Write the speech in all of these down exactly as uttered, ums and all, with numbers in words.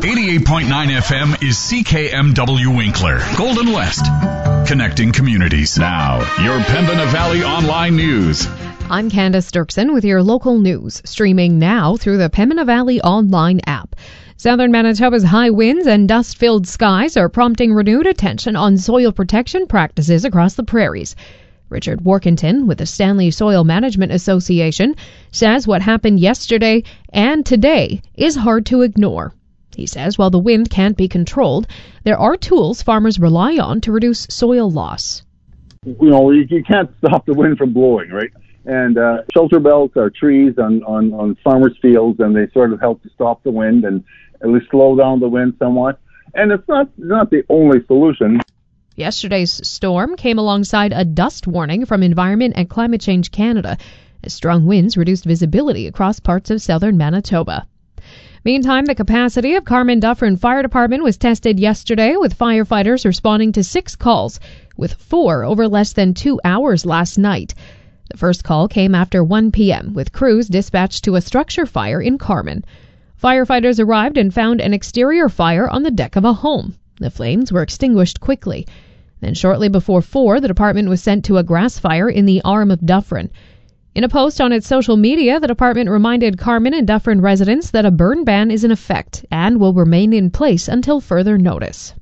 eighty-eight point nine F M is C K M W Winkler, Golden West, connecting communities. Now, your Pembina Valley Online News. I'm Candace Dirksen with your local news, streaming now through the Pembina Valley Online app. Southern Manitoba's high winds and dust-filled skies are prompting renewed attention on soil protection practices across the prairies. Richard Workington with the Stanley Soil Management Association says what happened yesterday and today is hard to ignore. He says while the wind can't be controlled, there are tools farmers rely on to reduce soil loss. You know, you, you can't stop the wind from blowing, right? And uh, shelter belts are trees on, on, on farmers' fields, and they sort of help to stop the wind and at least slow down the wind somewhat. And it's not not the only solution. Yesterday's storm came alongside a dust warning from Environment and Climate Change Canada, as strong winds reduced visibility across parts of southern Manitoba. Meantime, the capacity of Carman-Dufferin Fire Department was tested yesterday, with firefighters responding to six calls, with four over less than two hours last night. The first call came after one p.m., with crews dispatched to a structure fire in Carman. Firefighters arrived and found an exterior fire on the deck of a home. The flames were extinguished quickly. Then shortly before four, the department was sent to a grass fire in the arm of Dufferin. In a post on its social media, the department reminded Carman and Dufferin residents that a burn ban is in effect and will remain in place until further notice.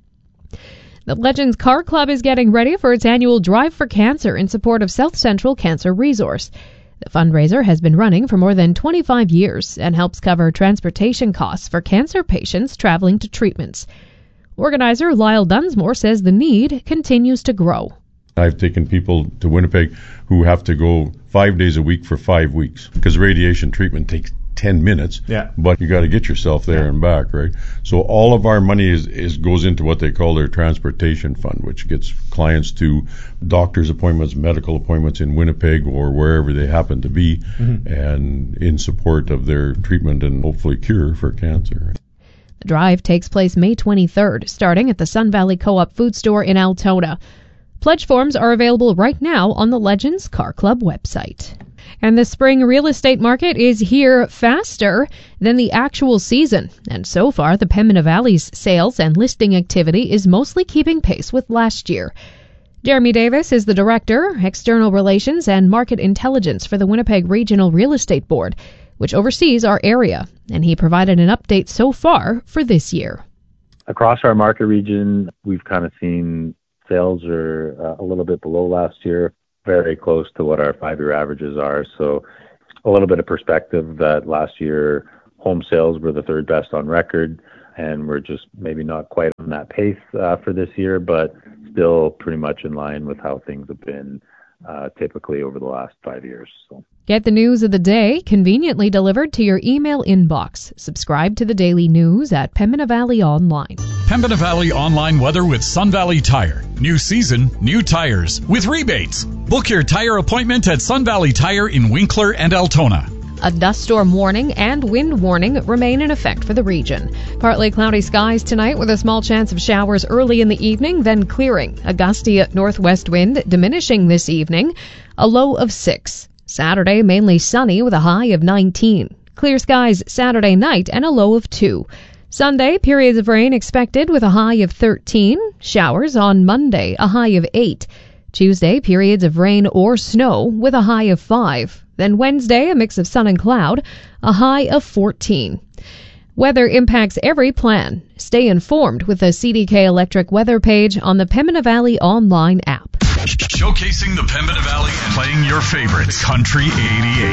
The Legends Car Club is getting ready for its annual Drive for Cancer in support of South Central Cancer Resource. The fundraiser has been running for more than twenty-five years and helps cover transportation costs for cancer patients traveling to treatments. Organizer Lyle Dunsmore says the need continues to grow. I've taken people to Winnipeg who have to go five days a week for five weeks because radiation treatment takes ten minutes, yeah. But you got to get yourself there yeah. and back, right? So all of our money is, is goes into what they call their transportation fund, which gets clients to doctor's appointments, medical appointments in Winnipeg or wherever they happen to be, mm-hmm. and in support of their treatment and hopefully cure for cancer. The drive takes place May twenty-third, starting at the Sun Valley Co-op Food Store in Altona. Pledge forms are available right now on the Legends Car Club website. And the spring real estate market is here faster than the actual season. And so far, the Pembina Valley's sales and listing activity is mostly keeping pace with last year. Jeremy Davis is the Director, External Relations and Market Intelligence for the Winnipeg Regional Real Estate Board, which oversees our area. And he provided an update so far for this year. Across our market region, we've kind of seen sales are uh, a little bit below last year, very close to what our five-year averages are. So a little bit of perspective that last year home sales were the third best on record, and we're just maybe not quite on that pace uh, for this year, but still pretty much in line with how things have been uh, typically over the last five years. So. Get the news of the day conveniently delivered to your email inbox. Subscribe to the daily news at Pembina Valley Online. Pembina Valley Online weather with Sun Valley Tire. New season, new tires with rebates. Book your tire appointment at Sun Valley Tire in Winkler and Altona. A dust storm warning and wind warning remain in effect for the region. Partly cloudy skies tonight with a small chance of showers early in the evening, then clearing. A gusty northwest wind diminishing this evening, a low of six. Saturday, mainly sunny with a high of nineteen. Clear skies Saturday night and a low of two. Sunday, periods of rain expected with a high of thirteen. Showers on Monday, a high of eight. Tuesday, periods of rain or snow with a high of five. Then Wednesday, a mix of sun and cloud, a high of fourteen. Weather impacts every plan. Stay informed with the C D K Electric weather page on the Pembina Valley Online app. Showcasing the Pembina Valley and playing your favorites. Country eighty-eight.